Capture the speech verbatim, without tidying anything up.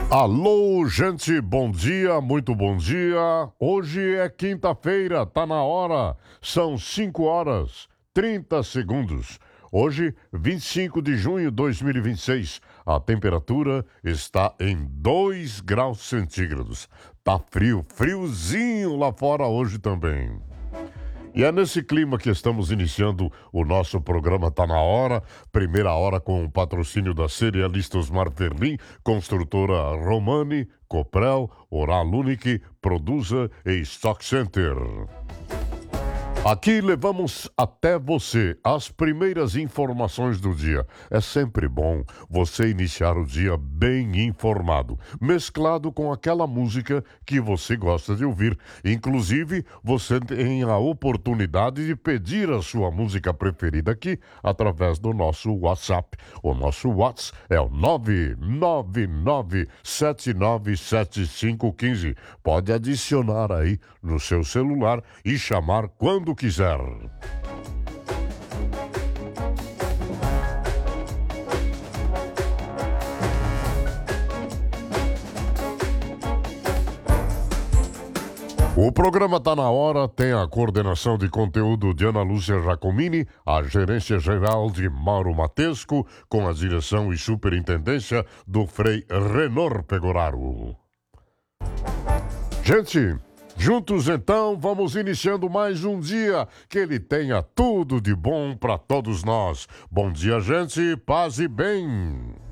Alô, gente, bom dia, muito bom dia. Hoje é quinta-feira, tá na hora. São cinco horas, trinta segundos. Hoje, vinte e cinco de junho de dois mil e vinte e seis. A temperatura está em dois graus centígrados. Tá frio, friozinho lá fora hoje também. E é nesse clima que estamos iniciando o nosso programa Tá Na Hora, primeira hora com o patrocínio da Cerealistas Marferlin, Construtora Romani, Coprel, Oral Unique, Produza e Stock Center. Aqui levamos até você as primeiras informações do dia. É sempre bom você iniciar o dia bem informado, mesclado com aquela música que você gosta de ouvir. Inclusive, você tem a oportunidade de pedir a sua música preferida aqui através do nosso WhatsApp. O nosso WhatsApp é o nove nove nove sete nove sete cinco um cinco. Pode adicionar aí no seu celular e chamar quando quiser. O programa Tá Na Hora tem a coordenação de conteúdo de Ana Lúcia Giacomini, a gerência geral de Mauro Matesco, com a direção e superintendência do Frei Renor Pegoraro. Gente, juntos então, vamos iniciando mais um dia, que ele tenha tudo de bom para todos nós. Bom dia, gente, paz e bem.